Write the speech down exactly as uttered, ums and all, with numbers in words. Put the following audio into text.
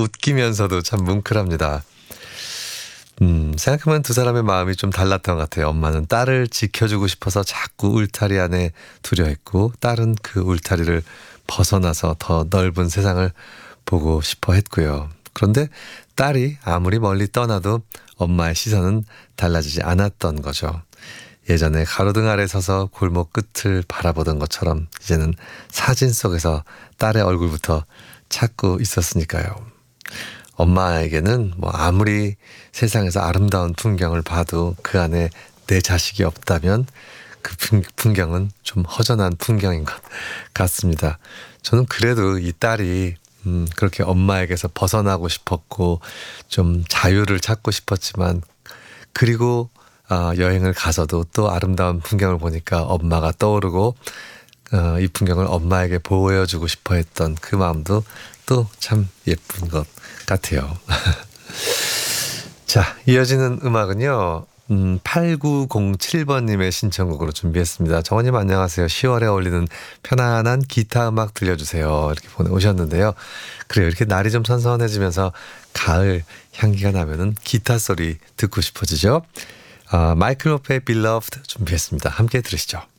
웃기면서도 참 뭉클합니다. 음, 생각해보면 두 사람의 마음이 좀 달랐던 것 같아요. 엄마는 딸을 지켜주고 싶어서 자꾸 울타리 안에 두려 했고, 딸은 그 울타리를 벗어나서 더 넓은 세상을 보고 싶어 했고요. 그런데 딸이 아무리 멀리 떠나도 엄마의 시선은 달라지지 않았던 거죠. 예전에 가로등 아래 서서 골목 끝을 바라보던 것처럼 이제는 사진 속에서 딸의 얼굴부터 찾고 있었으니까요. 엄마에게는 뭐 아무리 세상에서 아름다운 풍경을 봐도 그 안에 내 자식이 없다면 그 풍경은 좀 허전한 풍경인 것 같습니다. 저는 그래도 이 딸이 음, 그렇게 엄마에게서 벗어나고 싶었고 좀 자유를 찾고 싶었지만 그리고 어, 여행을 가서도 또 아름다운 풍경을 보니까 엄마가 떠오르고 어, 이 풍경을 엄마에게 보여주고 싶어 했던 그 마음도 또 참 예쁜 것 같아요. 자, 이어지는 음악은요. 음, 팔구공칠 번님의 신청곡으로 준비했습니다. 정원님 안녕하세요. 시월에 어울리는 편안한 기타 음악 들려주세요. 이렇게 보내오셨는데요. 그래요. 이렇게 날이 좀 선선해지면서 가을 향기가 나면은 기타 소리 듣고 싶어지죠. 아, 마이클 로페의 Beloved 준비했습니다. 함께 들으시죠.